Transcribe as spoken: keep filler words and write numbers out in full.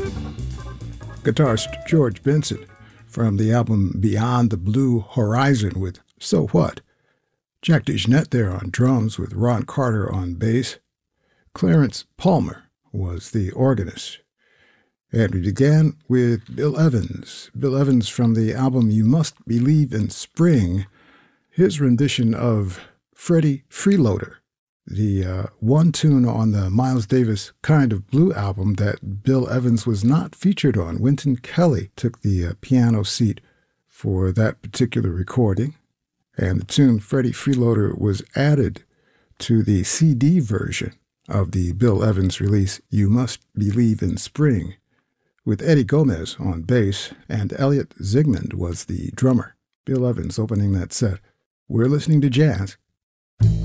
Guitarist George Benson from the album Beyond the Blue Horizon with So What. Jack DeJohnette there on drums with Ron Carter on bass. Clarence Palmer was the organist. And we began with Bill Evans. Bill Evans from the album You Must Believe in Spring, his rendition of Freddie Freeloader, the uh, one tune on the Miles Davis Kind of Blue album that Bill Evans was not featured on. Wynton Kelly took the uh, piano seat for that particular recording, and the tune Freddie Freeloader was added to the C D version of the Bill Evans release You Must Believe in Spring, with Eddie Gomez on bass, and Elliot Zygmunt was the drummer. Bill Evans opening that set. We're listening to jazz.